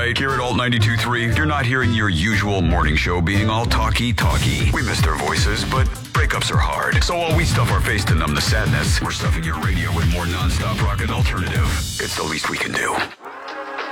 right. Here at Alt 92.3, you're not hearing your usual morning show being all talky. We miss their voices, but breakups are hard. So while we stuff our face to numb the sadness, we're stuffing your radio with more non-stop rock and alternative. It's the least we can do.